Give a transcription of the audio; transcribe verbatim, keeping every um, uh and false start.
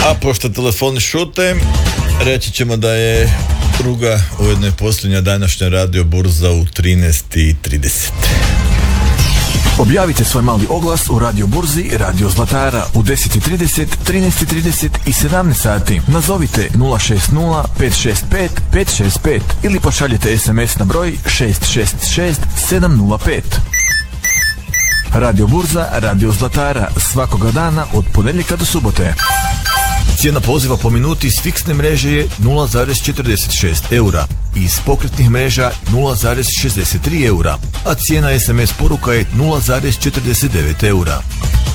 A pošto telefoni šute, reći ćemo da je druga, ujedno je posljednja današnja radio burza u trinaest i trideset. Objavite svoj mali oglas u Radio Burzi Radio Zlatara u deset i trideset, trinaest i trideset i sedamnaest sati. Nazovite nula šest nula pet šest pet pet šest pet ili pošaljite es em es na broj šest šest šest sedam nula pet. Radio Burza Radio Zlatara svakoga dana od ponedjeljka do subote. Cijena poziva po minuti s fiksne mreže je nula zarez četrdeset šest eura i iz pokretnih mreža nula zarez šezdeset tri eura, a cijena es em es poruka je nula zarez četrdeset devet eura.